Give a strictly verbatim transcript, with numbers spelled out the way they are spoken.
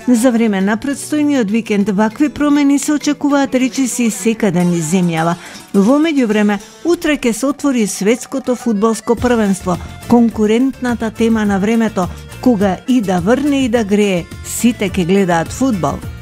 За време на предстојниот викенд вакви промени се очекуваат речиси секаде низ земјава. Во меѓувреме, утре ќе се отвори светското фудбалско првенство, конкурентната тема на времето, кога и да врне и да грее, сите ќе гледаат фудбал.